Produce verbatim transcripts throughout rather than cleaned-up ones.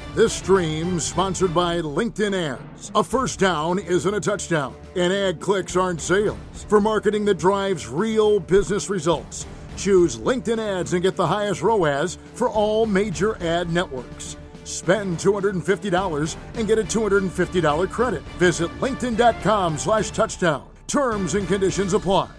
This stream sponsored by LinkedIn Ads. A first down isn't a touchdown, and ad clicks aren't sales. For marketing that drives real business results, choose LinkedIn Ads and get the highest R O A S for all major ad networks. Spend two hundred fifty dollars and get a two hundred fifty dollars credit. Visit linkedin.com slash touchdown. Terms and conditions apply.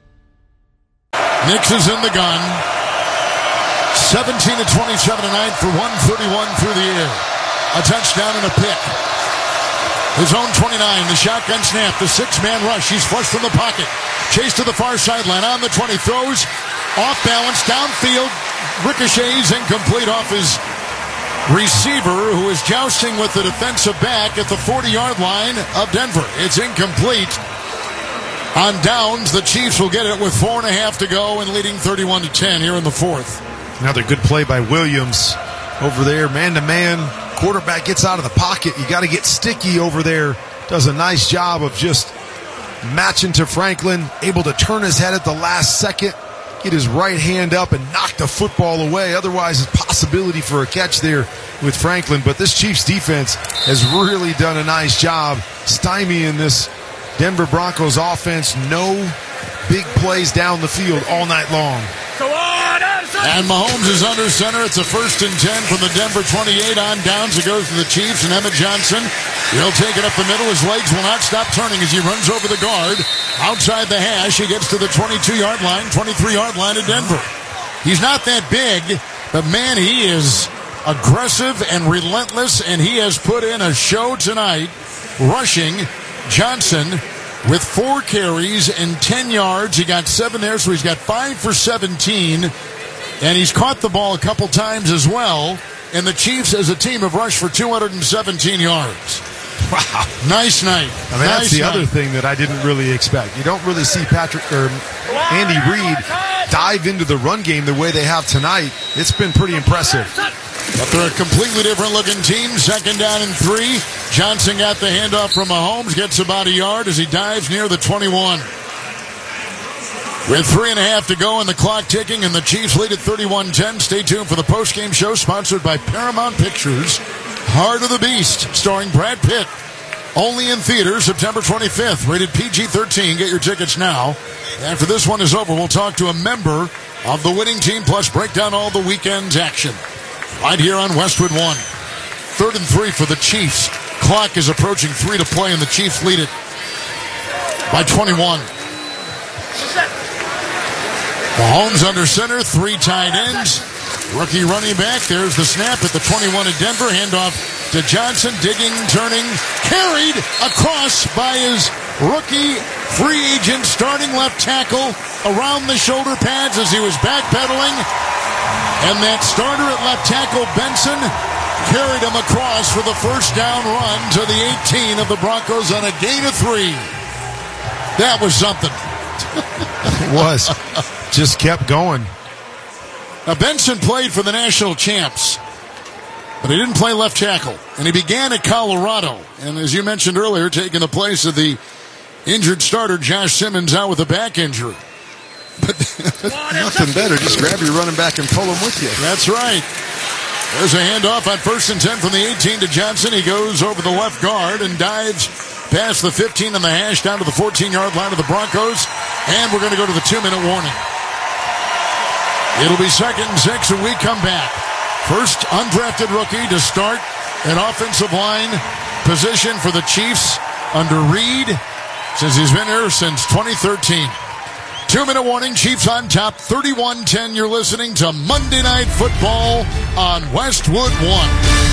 Nix is in the gun. seventeen to twenty-seven tonight for one thirty-one through the air. A touchdown and a pick. His own twenty-nine, the shotgun snap, the six-man rush. He's flushed from the pocket. Chase to the far sideline. On the twenty, throws off balance, downfield, ricochets, incomplete off his receiver, who is jousting with the defensive back at the forty-yard line of Denver. It's incomplete. On downs, the Chiefs will get it with four and a half to go and leading thirty-one to ten here in the fourth. Another good play by Williams over there, man-to-man. Quarterback gets out of the pocket. You got to get sticky over there. Does a nice job of just matching to Franklin, able to turn his head at the last second, get his right hand up and knock the football away. Otherwise, a possibility for a catch there with Franklin. But this Chiefs defense has really done a nice job stymieing this Denver Broncos offense. No big plays down the field all night long. And Mahomes is under center. It's a first and ten from the Denver twenty-eight. On downs, it goes to the Chiefs, and Emmett Johnson, he'll take it up the middle. His legs will not stop turning as he runs over the guard. Outside the hash, he gets to the twenty-two-yard line, twenty-three-yard line of Denver. He's not that big, but man, he is aggressive and relentless, and he has put in a show tonight, rushing. Johnson with four carries and ten yards. He got seven there, so he's got five for seventeen. And he's caught the ball a couple times as well. And the Chiefs as a team have rushed for two hundred seventeen yards. Wow. Nice night. I mean, nice that's the night. other thing that I didn't really expect. You don't really see Patrick or Andy Reid dive into the run game the way they have tonight. It's been pretty impressive. But they're a completely different looking team. Second down and three. Johnson got the handoff from Mahomes. Gets about a yard as he dives near the twenty-one. With three and a half to go and the clock ticking, and the Chiefs lead at thirty-one ten. Stay tuned for the postgame show sponsored by Paramount Pictures. Heart of the Beast, starring Brad Pitt. Only in theaters September twenty-fifth. Rated P G thirteen. Get your tickets now. After this one is over, we'll talk to a member of the winning team, plus break down all the weekend's action. Right here on Westwood One. Third and three for the Chiefs. Clock is approaching three to play, and the Chiefs lead it by twenty-one. Mahomes under center, three tight ends. Rookie running back. There's the snap at the twenty-one of Denver. Handoff to Johnson. Digging, turning, carried across by his rookie free agent starting left tackle around the shoulder pads as he was backpedaling. And that starter at left tackle, Benson, carried him across for the first down run to the eighteen of the Broncos on a gain of three. That was something. It was. Just kept going. Now, Benson played for the national champs, but he didn't play left tackle. And he began at Colorado. And as you mentioned earlier, taking the place of the injured starter, Josh Simmons, out with a back injury. But nothing better. Just grab your running back and pull him with you. That's right. There's a handoff on first and ten from the eighteen to Johnson. He goes over the left guard and dives past the fifteen on the hash down to the fourteen-yard line of the Broncos. And we're going to go to the two-minute warning. It'll be second and six when we come back. First undrafted rookie to start an offensive line position for the Chiefs under Reid, since he's been here since twenty thirteen. Two-minute warning, Chiefs on top, thirty-one ten. You're listening to Monday Night Football on Westwood One.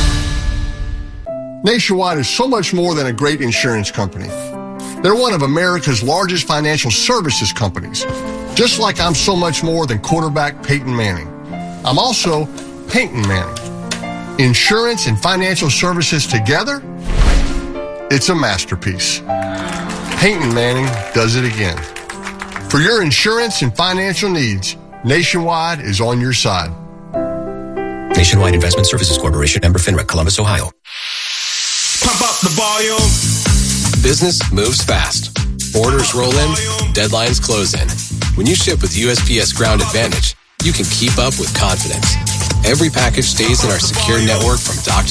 Nationwide is so much more than a great insurance company. They're one of America's largest financial services companies. Just like I'm so much more than quarterback Peyton Manning. I'm also Peyton Manning. Insurance and financial services together, it's a masterpiece. Peyton Manning does it again. For your insurance and financial needs, Nationwide is on your side. Nationwide Investment Services Corporation, member FINRA, Columbus, Ohio. Pump up the volume. Business moves fast. Orders roll in, deadlines close in. When you ship with U S P S Ground Advantage, you can keep up with confidence. Every package stays in our secure network from dock to